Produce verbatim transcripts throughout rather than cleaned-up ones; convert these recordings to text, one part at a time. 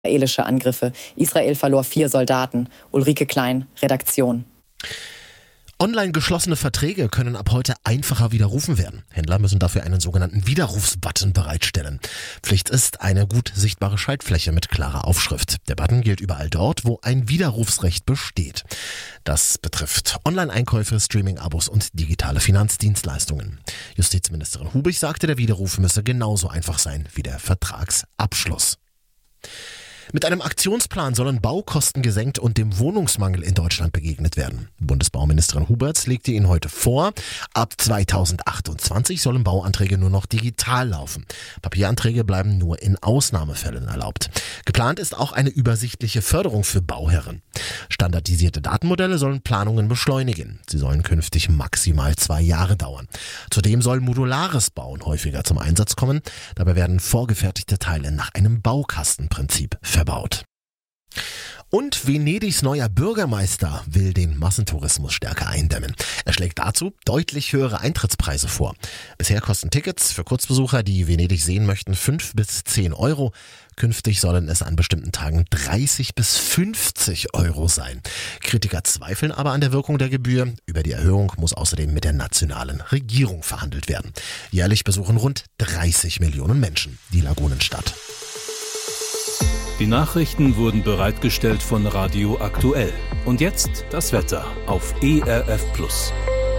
Israelische Angriffe. Israel verlor vier Soldaten. Ulrike Klein, Redaktion. Online geschlossene Verträge können ab heute einfacher widerrufen werden. Händler müssen dafür einen sogenannten Widerrufsbutton bereitstellen. Pflicht ist eine gut sichtbare Schaltfläche mit klarer Aufschrift. Der Button gilt überall dort, wo ein Widerrufsrecht besteht. Das betrifft Online-Einkäufe, Streaming-Abos und digitale Finanzdienstleistungen. Justizministerin Hubig sagte, der Widerruf müsse genauso einfach sein wie der Vertragsabschluss. Mit einem Aktionsplan sollen Baukosten gesenkt und dem Wohnungsmangel in Deutschland begegnet werden. Bundesbauministerin Huberts legte ihn heute vor. Ab zweitausendachtundzwanzig sollen Bauanträge nur noch digital laufen. Papieranträge bleiben nur in Ausnahmefällen erlaubt. Geplant ist auch eine übersichtliche Förderung für Bauherren. Standardisierte Datenmodelle sollen Planungen beschleunigen. Sie sollen künftig maximal zwei Jahre dauern. Zudem soll modulares Bauen häufiger zum Einsatz kommen. Dabei werden vorgefertigte Teile nach einem Baukastenprinzip verbaut. Und Venedigs neuer Bürgermeister will den Massentourismus stärker eindämmen. Er schlägt dazu deutlich höhere Eintrittspreise vor. Bisher kosten Tickets für Kurzbesucher, die Venedig sehen möchten, fünf bis zehn Euro. Künftig sollen es an bestimmten Tagen dreißig bis fünfzig Euro sein. Kritiker zweifeln aber an der Wirkung der Gebühr. Über die Erhöhung muss außerdem mit der nationalen Regierung verhandelt werden. Jährlich besuchen rund dreißig Millionen Menschen die Lagunenstadt. Die Nachrichten wurden bereitgestellt von Radio Aktuell. Und jetzt das Wetter auf E R F Plus.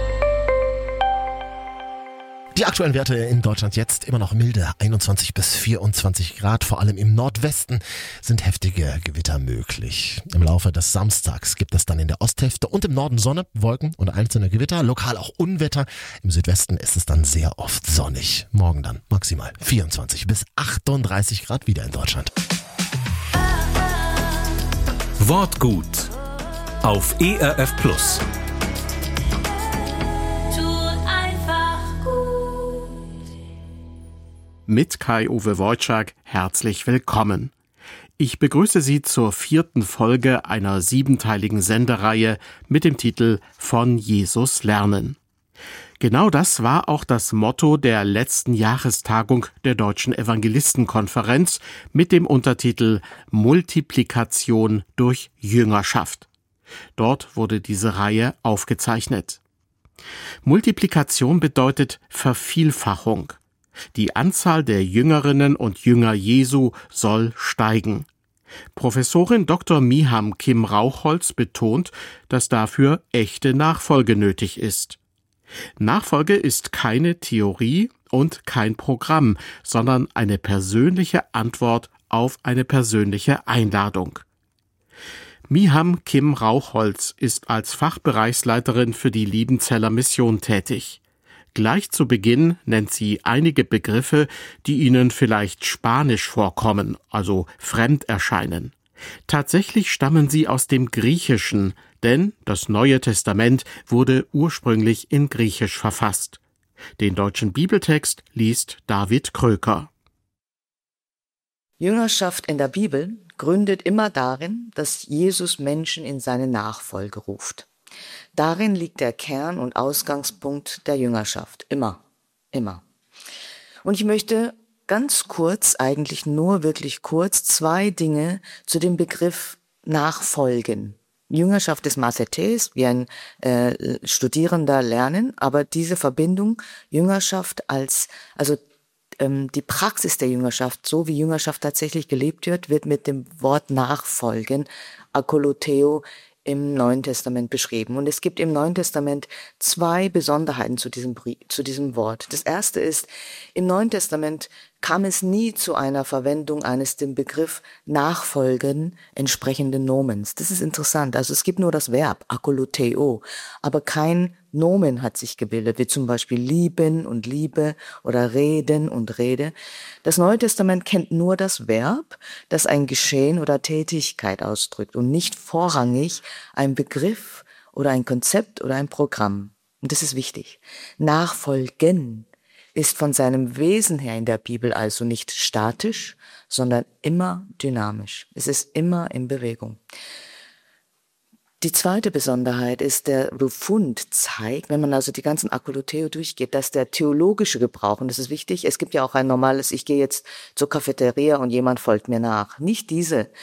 Die aktuellen Werte in Deutschland jetzt immer noch milde, einundzwanzig bis vierundzwanzig Grad. Vor allem im Nordwesten sind heftige Gewitter möglich. Im Laufe des Samstags gibt es dann in der Osthälfte und im Norden Sonne, Wolken und einzelne Gewitter, lokal auch Unwetter. Im Südwesten ist es dann sehr oft sonnig. Morgen dann maximal vierundzwanzig bis achtunddreißig Grad wieder in Deutschland. Wortgut auf E R F Plus. Mit Kai-Uwe Wojczak herzlich willkommen. Ich begrüße Sie zur vierten Folge einer siebenteiligen Sendereihe mit dem Titel Von Jesus lernen. Genau das war auch das Motto der letzten Jahrestagung der Deutschen Evangelistenkonferenz mit dem Untertitel Multiplikation durch Jüngerschaft. Dort wurde diese Reihe aufgezeichnet. Multiplikation bedeutet Vervielfachung. Die Anzahl der Jüngerinnen und Jünger Jesu soll steigen. Professorin Doktor Miham Kim Rauchholz betont, dass dafür echte Nachfolge nötig ist. Nachfolge ist keine Theorie und kein Programm, sondern eine persönliche Antwort auf eine persönliche Einladung. Miham Kim Rauchholz ist als Fachbereichsleiterin für die Liebenzeller Mission tätig. Gleich zu Beginn nennt sie einige Begriffe, die Ihnen vielleicht spanisch vorkommen, also fremd erscheinen. Tatsächlich stammen sie aus dem Griechischen, denn das Neue Testament wurde ursprünglich in Griechisch verfasst. Den deutschen Bibeltext liest David Kröker. Jüngerschaft in der Bibel gründet immer darin, dass Jesus Menschen in seine Nachfolge ruft. Darin liegt der Kern und Ausgangspunkt der Jüngerschaft. Immer, immer. Und ich möchte ganz kurz, eigentlich nur wirklich kurz, zwei Dinge zu dem Begriff Nachfolgen. Jüngerschaft des Mathetes, wie ein äh, Studierender lernen, aber diese Verbindung Jüngerschaft als, also ähm, die Praxis der Jüngerschaft, so wie Jüngerschaft tatsächlich gelebt wird, wird mit dem Wort Nachfolgen, Akoloteo, im Neuen Testament beschrieben. Und es gibt im Neuen Testament zwei Besonderheiten zu diesem, zu diesem Wort. Das erste ist, im Neuen Testament kam es nie zu einer Verwendung eines dem Begriff Nachfolgen entsprechenden Nomens. Das ist interessant. Also es gibt nur das Verb, akoloteo, aber kein Nomen hat sich gebildet, wie zum Beispiel lieben und Liebe oder reden und Rede. Das Neue Testament kennt nur das Verb, das ein Geschehen oder Tätigkeit ausdrückt und nicht vorrangig ein Begriff oder ein Konzept oder ein Programm. Und das ist wichtig. Nachfolgen ist von seinem Wesen her in der Bibel also nicht statisch, sondern immer dynamisch. Es ist immer in Bewegung. Die zweite Besonderheit ist, der Befund zeigt, wenn man also die ganzen Akollotheo durchgeht, dass der theologische Gebrauch, und das ist wichtig, es gibt ja auch ein normales, ich gehe jetzt zur Cafeteria und jemand folgt mir nach. Nicht diese